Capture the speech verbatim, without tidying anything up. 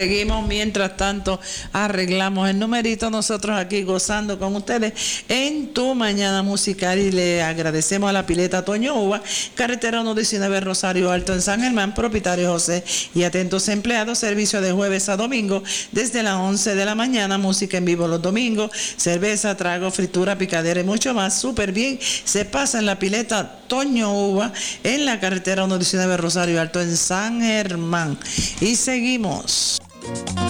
Seguimos mientras tanto, arreglamos el numerito, nosotros aquí gozando con ustedes en Tu Mañana Musical, y le agradecemos a la pileta Toño Uva, carretera uno diecinueve Rosario Alto en San Germán, propietario José y atentos empleados, servicio de jueves a domingo desde las once de la mañana, música en vivo los domingos, cerveza, trago, fritura, picadera y mucho más, súper bien, se pasa en la pileta Toño Uva en la carretera uno diecinueve Rosario Alto en San Germán. Y seguimos.